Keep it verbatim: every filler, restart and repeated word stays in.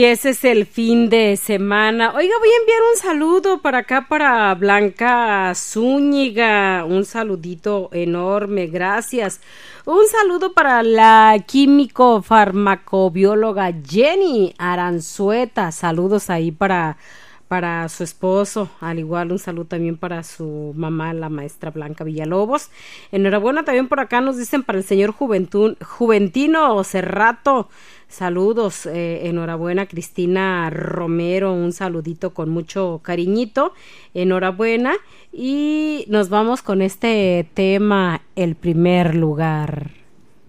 Y ese es el fin de semana. Oiga, voy a enviar un saludo para acá, para Blanca Zúñiga. Un saludito enorme, gracias. Un saludo para la químico farmacobióloga Jenny Aranzueta. Saludos ahí para, para su esposo. Al igual, un saludo también para su mamá, la maestra Blanca Villalobos. Enhorabuena también por acá nos dicen para el señor Juventud, Juventino Cerrato. Saludos, eh, enhorabuena Cristina Romero, un saludito con mucho cariñito, enhorabuena, y nos vamos con este tema, el primer lugar.